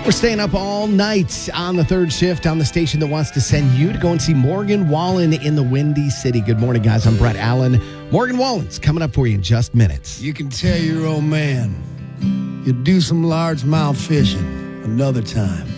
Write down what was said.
We're staying up all night on the third shift on the station that wants to send you to go and see Morgan Wallen in the Windy City. Good morning, guys. I'm Brett Allen. Morgan Wallen's coming up for you in just minutes. You can tell your old man you'll do some largemouth fishing another time.